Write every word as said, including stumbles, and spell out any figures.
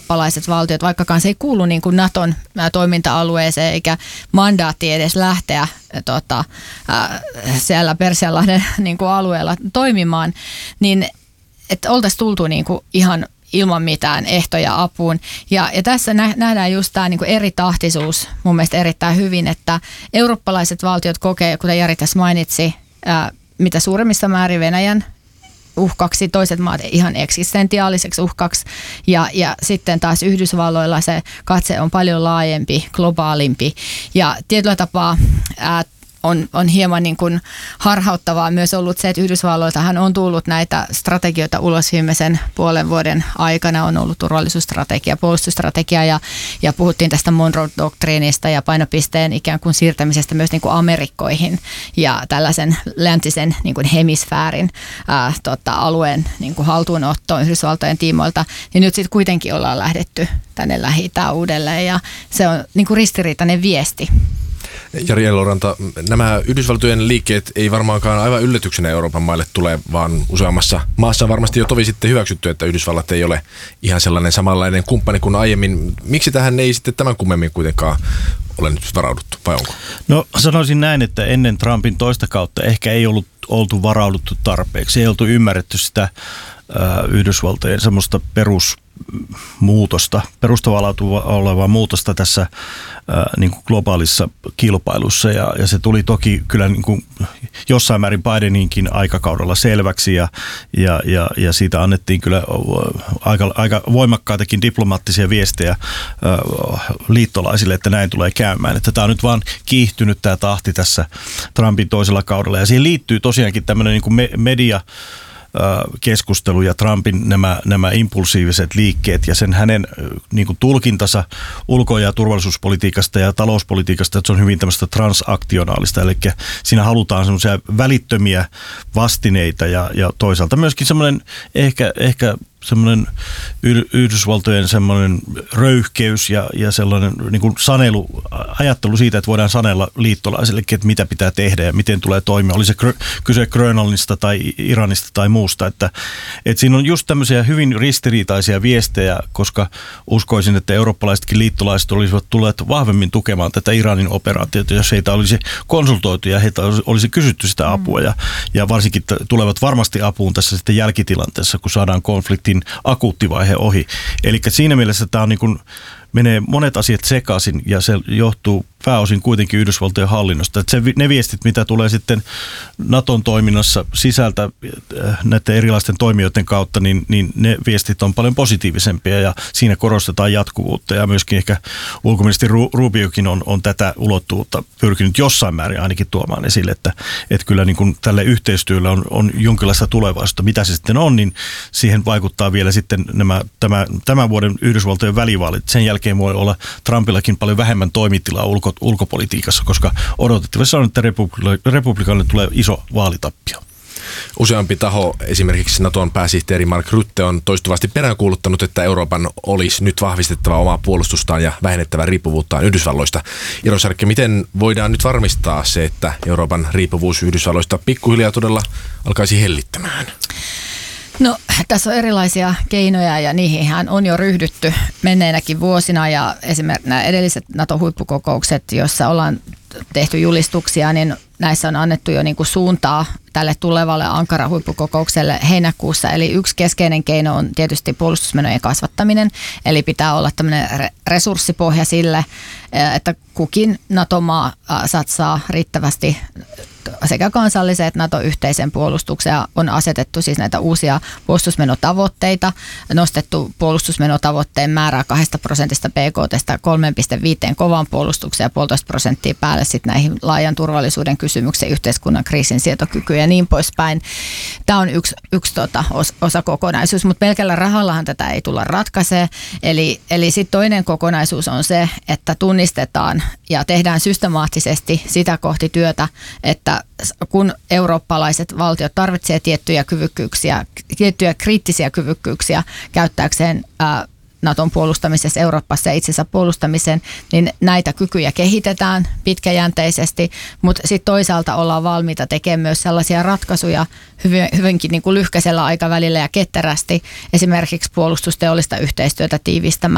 eurooppalaiset valtiot, vaikkakaan se ei kuulu niin kuin Naton toiminta-alueeseen eikä mandaatti edes lähteä tota, ää, siellä Persianlahden niin kuin alueella toimimaan, niin että oltaisiin tultu niin kuin ihan ilman mitään ehtoja apuun. Ja, ja tässä nähdään just tämä niin kuin eri tahtisuus mun mielestä erittäin hyvin, että eurooppalaiset valtiot kokee, kuten Jari tässä mainitsi, ää, mitä suurimmissa määrin Venäjän uhkaksi, toiset maat ihan eksistentiaaliseksi uhkaksi ja, ja sitten taas Yhdysvalloilla se katse on paljon laajempi, globaalimpi ja tietyllä tapaa ää, On, on hieman niin kuin harhauttavaa myös ollut se, että Yhdysvalloiltahan on tullut näitä strategioita ulos viimeisen puolen vuoden aikana. On ollut turvallisuusstrategia, puolustusstrategia ja, ja puhuttiin tästä Monroe-doktriinista ja painopisteen ikään kuin siirtämisestä myös niin kuin Amerikkoihin ja tällaisen läntisen niin kuin hemisfäärin ää, tota, alueen niin kuin haltuunottoon Yhdysvaltojen tiimoilta. Ja nyt sitten kuitenkin ollaan lähdetty tänne Lähi-Itään uudelleen ja se on niin kuin ristiriitainen viesti. Jari Eloranta, nämä Yhdysvaltojen liikkeet ei varmaankaan aivan yllätyksenä Euroopan maille tule, vaan useammassa maassa on varmasti jo tovi sitten hyväksytty, että Yhdysvallat ei ole ihan sellainen samanlainen kumppani kuin aiemmin. Miksi tähän ei sitten tämän kummemmin kuitenkaan ole nyt varauduttu, vai onko? No sanoisin näin, että ennen Trumpin toista kautta ehkä ei ollut oltu varauduttu tarpeeksi. Ei oltu ymmärretty sitä äh, Yhdysvaltojen semmoista perus muutosta, perustavaa olevaa muutosta tässä ää, niin kuin globaalissa kilpailussa ja, ja se tuli toki kyllä niin kuin jossain määrin Bideninkin aikakaudella selväksi ja, ja, ja, ja siitä annettiin kyllä aika, aika voimakkaitakin diplomaattisia viestejä ää, liittolaisille, että näin tulee käymään. Että tämä on nyt vaan kiihtynyt tämä tahti tässä Trumpin toisella kaudella ja siihen liittyy tosiaankin tämmöinen niin kuin me, media keskustelu ja Trumpin nämä, nämä impulsiiviset liikkeet ja sen hänen niin kuin tulkintansa ulko- ja turvallisuuspolitiikasta ja talouspolitiikasta, että se on hyvin tämmöistä transaktionaalista, eli siinä halutaan semmoisia välittömiä vastineita ja, ja toisaalta myöskin semmoinen ehkä, ehkä semmoinen Yhdysvaltojen semmoinen röyhkeys ja, ja sellainen niin kuin sanelu, ajattelu siitä, että voidaan sanella liittolaisille, että mitä pitää tehdä ja miten tulee toimia. Oli se kyse Grönlannista tai Iranista tai muusta. Että, että siinä on just tämmöisiä hyvin ristiriitaisia viestejä, koska uskoisin, että eurooppalaisetkin liittolaiset olisivat tulleet vahvemmin tukemaan tätä Iranin operaatiota, jos heitä olisi konsultoitu ja heitä olisi kysytty sitä apua. Ja, ja varsinkin tulevat varmasti apuun tässä sitten jälkitilanteessa, kun saadaan konflikti akuuttivaihe ohi. Eli siinä mielessä tämä on niin kuin, menee monet asiat sekaisin ja se johtuu pääosin kuitenkin Yhdysvaltojen hallinnosta. Että se, ne viestit, mitä tulee sitten Naton toiminnassa sisältä näiden erilaisten toimijoiden kautta, niin, niin ne viestit on paljon positiivisempia ja siinä korostetaan jatkuvuutta ja myöskin ehkä ulkoministeri Rubiokin on, on tätä ulottuvuutta pyrkinyt jossain määrin ainakin tuomaan esille, että, että kyllä niin kuin tälle yhteistyölle on, on jonkinlaista tulevaisuutta. Mitä se sitten on, niin siihen vaikuttaa vielä sitten nämä, tämä, tämän vuoden Yhdysvaltojen välivaalit. Sen jälkeen voi olla Trumpillakin paljon vähemmän toimitilaa ulko ulkopolitiikassa, koska odotettavasti on, että republikaanille tulee iso vaalitappio. Useampi taho, esimerkiksi Naton pääsihteeri Mark Rutte, on toistuvasti peräänkuuluttanut, että Euroopan olisi nyt vahvistettava omaa puolustustaan ja vähennettävä riippuvuuttaan Yhdysvalloista. Iro Särkkä, miten voidaan nyt varmistaa se, että Euroopan riippuvuus Yhdysvalloista pikkuhiljaa todella alkaisi hellittämään? No tässä on erilaisia keinoja ja niihinhän on jo ryhdytty menneinäkin vuosina ja esimerkiksi nämä edelliset NATO-huippukokoukset, joissa ollaan tehty julistuksia, niin näissä on annettu jo niin kuin suuntaa tälle tulevalle Ankara-huippukokoukselle heinäkuussa. Eli yksi keskeinen keino on tietysti puolustusmenojen kasvattaminen, eli pitää olla tämmöinen resurssipohja sille, että kukin NATO-maa satsaa riittävästi sekä kansalliseen että NATO-yhteisen puolustukseen. On asetettu siis näitä uusia puolustusmenotavoitteita, nostettu puolustusmenotavoitteen määrää kahdesta prosentista B K T:stä kolme pilkku viisi kovan puolustukseen ja puolitoista prosenttia päälle sitten näihin laajan turvallisuuden kysymyksiin, yhteiskunnan kriisinsietokykyyn ja niin poispäin. Tämä on yksi, yksi tota, osa kokonaisuus, mutta pelkällä rahallahan tätä ei tulla ratkaisee. Eli, eli sitten toinen kokonaisuus on se, että tunnistetaan ja tehdään systemaattisesti sitä kohti työtä, että kun eurooppalaiset valtiot tarvitsevat tiettyjä kyvykkyyksiä, tiettyjä kriittisiä kyvykkyyksiä käyttääkseen ää, Naton puolustamisessa Euroopassa ja itsensä puolustamiseen, niin näitä kykyjä kehitetään pitkäjänteisesti, mutta sitten toisaalta ollaan valmiita tekemään myös sellaisia ratkaisuja hyvin, hyvinkin niin kuin lyhkäisellä aikavälillä ja ketterästi, esimerkiksi puolustusteollista yhteistyötä tiivistämällä